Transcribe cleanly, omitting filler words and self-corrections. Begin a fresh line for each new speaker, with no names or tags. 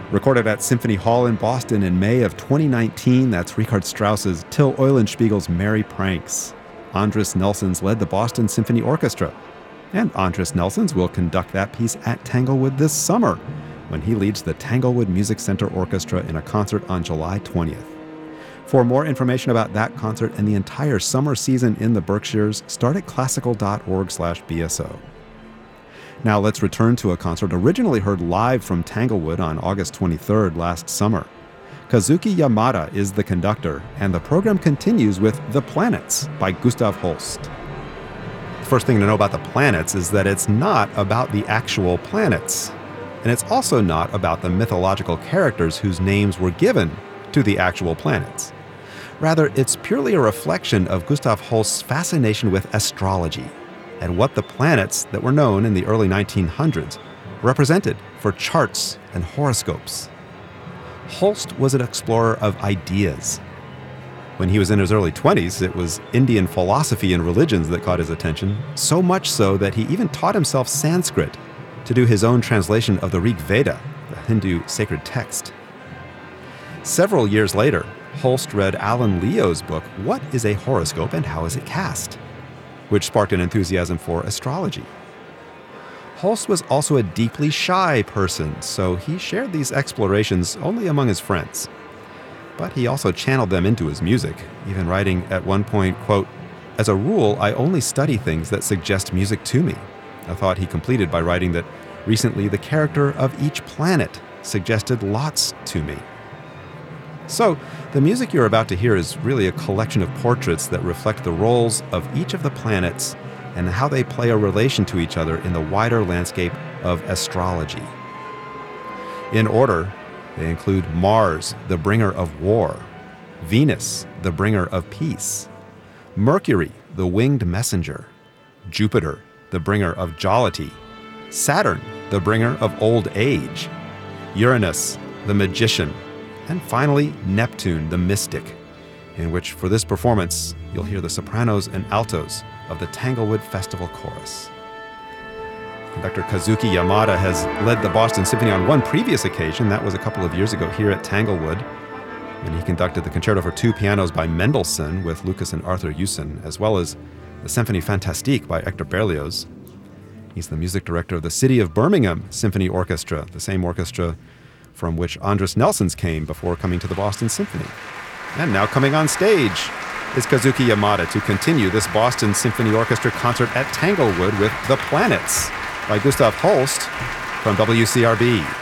Recorded at Symphony Hall in Boston in May of 2019, that's Richard Strauss's Till Eulenspiegel's Merry Pranks. Andris Nelsons led the Boston Symphony Orchestra. And Andris Nelsons will conduct that piece at Tanglewood this summer, when he leads the Tanglewood Music Center Orchestra in a concert on July 20th. For more information about that concert and the entire summer season in the Berkshires, start at classical.org/BSO. Now let's return to a concert originally heard live from Tanglewood on August 23rd last summer. Kazuki Yamada is the conductor, and the program continues with The Planets by Gustav Holst. The first thing to know about The Planets is that it's not about the actual planets, and it's also not about the mythological characters whose names were given to the actual planets. Rather, it's purely a reflection of Gustav Holst's fascination with astrology and what the planets that were known in the early 1900s represented for charts and horoscopes. Holst was an explorer of ideas. When he was in his early 20s, it was Indian philosophy and religions that caught his attention, so much so that he even taught himself Sanskrit to do his own translation of the Rig Veda, the Hindu sacred text. Several years later, Holst read Alan Leo's book, What is a Horoscope and How is it Cast?, which sparked an enthusiasm for astrology. Holst was also a deeply shy person, so he shared these explorations only among his friends. But he also channeled them into his music, even writing at one point, quote, "As a rule, I only study things that suggest music to me," a thought he completed by writing that recently the character of each planet suggested lots to me. So, the music you're about to hear is really a collection of portraits that reflect the roles of each of the planets and how they play a relation to each other in the wider landscape of astrology. In order, they include Mars, the bringer of war; Venus, the bringer of peace; Mercury, the winged messenger; Jupiter, the bringer of jollity; Saturn, the bringer of old age; Uranus, the magician; and finally, Neptune, the mystic, in which, for this performance, you'll hear the sopranos and altos of the Tanglewood Festival Chorus. Conductor Kazuki Yamada has led the Boston Symphony on one previous occasion. That was a couple of years ago here at Tanglewood, when he conducted the Concerto for Two Pianos by Mendelssohn with Lucas and Arthur Hewson, as well as the Symphonie Fantastique by Hector Berlioz. He's the music director of the City of Birmingham Symphony Orchestra, the same orchestra from which Andris Nelsons came before coming to the Boston Symphony. And now coming on stage is Kazuki Yamada to continue this Boston Symphony Orchestra concert at Tanglewood with The Planets by Gustav Holst from WCRB.